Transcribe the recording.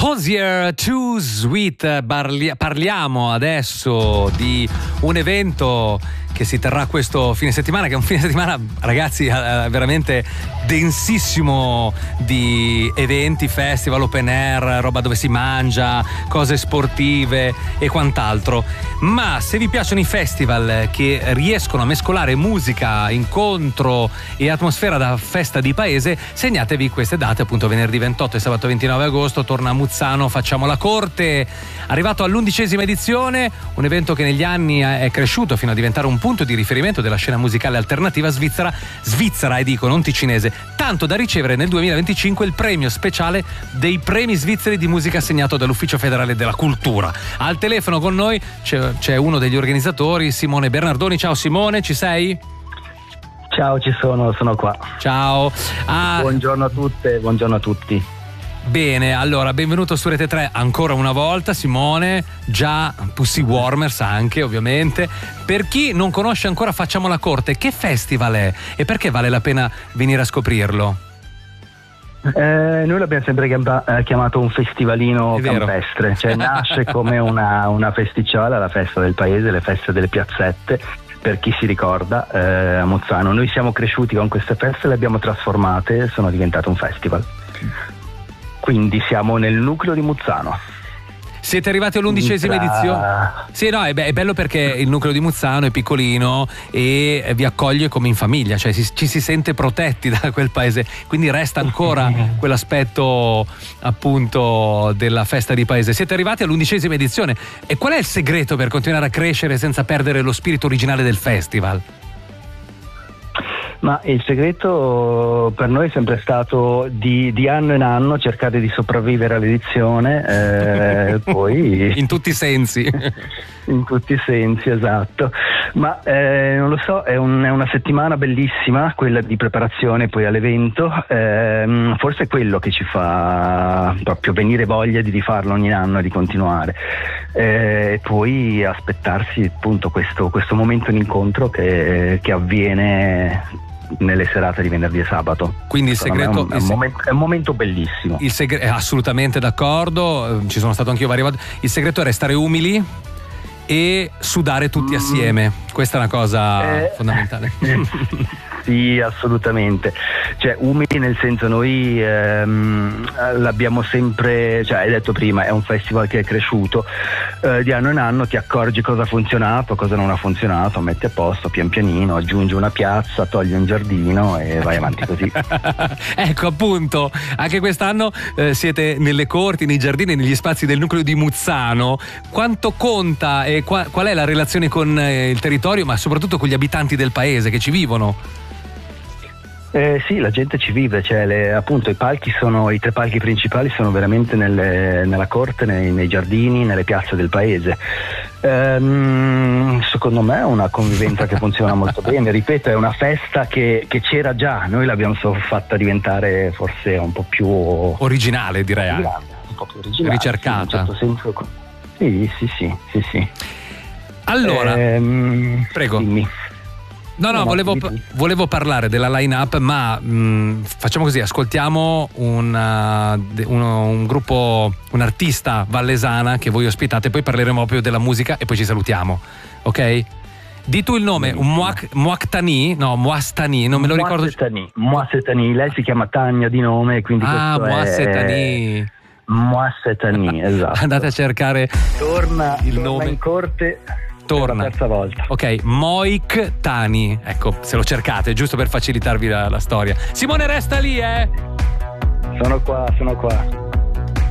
Hozier Too Sweet. Parliamo adesso di un evento che si terrà questo fine settimana, che è un fine settimana, ragazzi, veramente densissimo di eventi, festival, open air, roba dove si mangia, cose sportive e quant'altro. Ma se vi piacciono i festival che riescono a mescolare musica, incontro e atmosfera da festa di paese, segnatevi queste date, appunto venerdì 28 e sabato 29 agosto torna a Muzzano Facciamo la Corte, arrivato all'11ª edizione, un evento che negli anni è cresciuto fino a diventare un punto di riferimento della scena musicale alternativa svizzera, e dico non ticinese, tanto da ricevere nel 2025 il premio speciale dei premi svizzeri di musica assegnato dall'Ufficio Federale della Cultura. Al telefono con noi c'è uno degli organizzatori, Simone Bernardoni. Ciao Simone, ci sei? Ciao, ci sono qua. Ciao. Buongiorno a tutte, buongiorno a tutti. Bene, allora benvenuto su Rete 3 ancora una volta Simone, già Pussy Warmers anche ovviamente. Per chi non conosce ancora Facciamo la Corte, che festival è e perché vale la pena venire a scoprirlo? Noi l'abbiamo sempre chiamato un festivalino campestre, cioè nasce come una festiciola, la festa del paese, le feste delle piazzette. Per chi si ricorda, a Muzzano noi siamo cresciuti con queste feste, le abbiamo trasformate, sono diventate un festival. Quindi siamo nel nucleo di Muzzano. Siete arrivati all'11ª edizione? Sì, no, è bello perché il nucleo di Muzzano è piccolino e vi accoglie come in famiglia, cioè ci si sente protetti da quel paese, quindi resta ancora quell'aspetto appunto della festa di paese. Siete arrivati all'11ª edizione e qual è il segreto per continuare a crescere senza perdere lo spirito originale del festival? Ma il segreto per noi è sempre stato di anno in anno cercare di sopravvivere all'edizione, poi in tutti i sensi. In tutti i sensi, esatto. Ma non lo so, è una settimana bellissima quella di preparazione poi all'evento, forse è quello che ci fa proprio venire voglia di rifarlo ogni anno e di continuare, e poi aspettarsi appunto questo momento di incontro che avviene nelle serate di venerdì e sabato. Quindi il segreto è un momento bellissimo. Assolutamente d'accordo, ci sono stato anch'io varie volte. Il segreto è restare umili e sudare tutti assieme. Questa è una cosa fondamentale. Sì, assolutamente. Cioè, umili nel senso, noi l'abbiamo sempre, cioè hai detto prima, è un festival che è cresciuto, di anno in anno ti accorgi cosa ha funzionato, cosa non ha funzionato, metti a posto pian pianino, aggiungi una piazza, togli un giardino e vai avanti così. Ecco, appunto, anche quest'anno siete nelle corti, nei giardini, negli spazi del nucleo di Muzzano. Quanto conta e qual è la relazione con il territorio, ma soprattutto con gli abitanti del paese che ci vivono? Sì, la gente ci vive, cioè appunto i 3 palchi principali sono veramente nella corte, nei giardini, nelle piazze del paese. Secondo me è una convivenza che funziona molto bene, ripeto, è una festa che c'era già, noi l'abbiamo fatta diventare forse un po' più originale, direi anche. Un po' più originale, ricercata. Sì, in un certo senso. Sì. Allora, prego. Dimmi. No, volevo parlare della line-up, ma facciamo così, ascoltiamo un gruppo, un artista vallesana che voi ospitate, poi parleremo proprio della musica e poi ci salutiamo, ok? Di tu il nome, Moastani, non me lo ricordo. Moastani, lei si chiama Tania di nome, quindi Moastani. Moastani, esatto. Andate a cercare torna nome in corte. Torna. Per la terza volta. Ok, Moik Tani. Ecco, se lo cercate, giusto per facilitarvi la storia. Simone, resta lì, Sono qua.